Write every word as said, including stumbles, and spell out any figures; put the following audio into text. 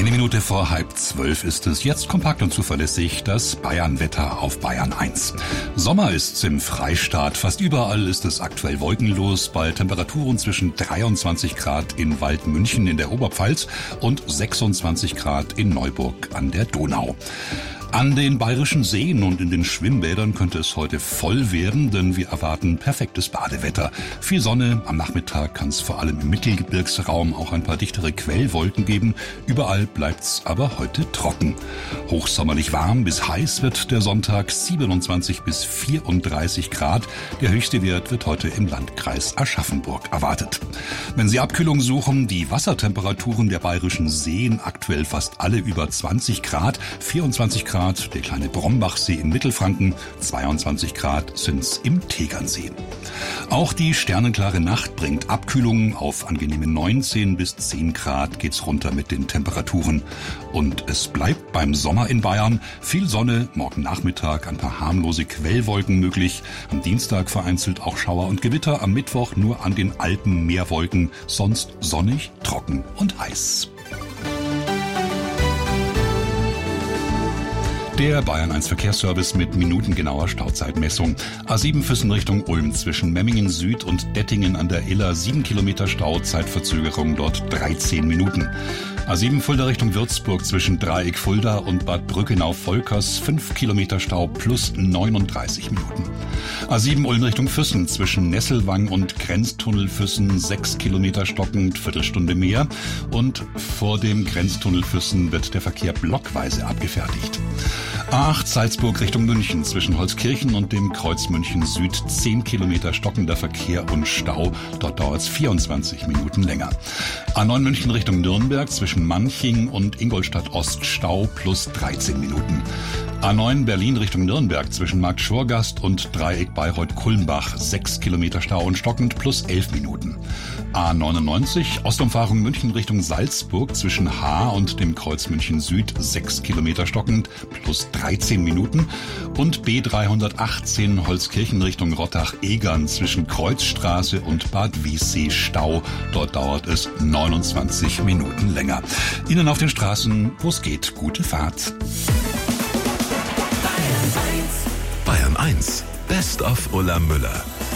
Eine Minute vor halb zwölf ist es. Jetzt kompakt und zuverlässig das Bayern-Wetter auf Bayern eins. Sommer ist's im Freistaat. Fast überall ist es aktuell wolkenlos bei Temperaturen zwischen dreiundzwanzig Grad in Waldmünchen in der Oberpfalz und sechsundzwanzig Grad in Neuburg an der Donau. An den bayerischen Seen und in den Schwimmbädern könnte es heute voll werden, denn wir erwarten perfektes Badewetter. Viel Sonne, am Nachmittag kann es vor allem im Mittelgebirgsraum auch ein paar dichtere Quellwolken geben. Überall bleibt's aber heute trocken. Hochsommerlich warm bis heiß wird der Sonntag, siebenundzwanzig bis vierunddreißig Grad. Der höchste Wert wird heute im Landkreis Aschaffenburg erwartet. Wenn Sie Abkühlung suchen, die Wassertemperaturen der bayerischen Seen aktuell fast alle über zwanzig Grad, vierundzwanzig Grad der kleine Brombachsee in Mittelfranken, zweiundzwanzig Grad sind's im Tegernsee. Auch die sternenklare Nacht bringt Abkühlung. Auf angenehme neunzehn bis zehn Grad geht's runter mit den Temperaturen. Und es bleibt beim Sommer in Bayern. Viel Sonne, morgen Nachmittag ein paar harmlose Quellwolken möglich. Am Dienstag vereinzelt auch Schauer und Gewitter. Am Mittwoch nur an den Alpen mehr Wolken. Sonst sonnig, trocken und heiß. Der Bayern eins Verkehrsservice mit minutengenauer Stauzeitmessung. A sieben Füssen Richtung Ulm zwischen Memmingen Süd und Dettingen an der Iller. sieben Kilometer Stau, Zeitverzögerung dort dreizehn Minuten. A sieben Fulda Richtung Würzburg zwischen Dreieck Fulda und Bad Brückenau-Volkers. fünf Kilometer Stau plus neununddreißig Minuten. A sieben Ulm Richtung Füssen zwischen Nesselwang und Grenztunnel Füssen. sechs Kilometer stockend, Viertelstunde mehr. Und vor dem Grenztunnel Füssen wird der Verkehr blockweise abgefertigt. A acht Salzburg Richtung München zwischen Holzkirchen und dem Kreuz München Süd. zehn Kilometer stockender Verkehr und Stau. Dort dauert es vierundzwanzig Minuten länger. A neun München Richtung Nürnberg zwischen Manching und Ingolstadt Ost. Stau plus dreizehn Minuten. A neun Berlin Richtung Nürnberg zwischen Markt Schorgast und Dreieck Bayreuth-Kulmbach. sechs Kilometer Stau und stockend plus elf Minuten. A neunundneunzig Ostumfahrung München Richtung Salzburg zwischen Haar und dem Kreuz München Süd. sechs Kilometer stockend plus dreizehn Minuten. Und B dreihundertachtzehn Holzkirchen Richtung Rottach-Egern zwischen Kreuzstraße und Bad Wiessee. Stau. Dort dauert es neunundzwanzig Minuten länger. Ihnen auf den Straßen, wo es geht, gute Fahrt. Bayern eins, Best of Ulla Müller.